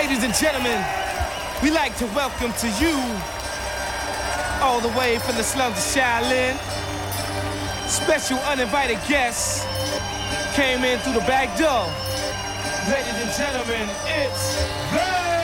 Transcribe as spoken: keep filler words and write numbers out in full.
Ladies and gentlemen, we like to welcome to you, all the way from the slums of Shaolin, special uninvited guests came in through the back door. Ladies and gentlemen, it's Verb!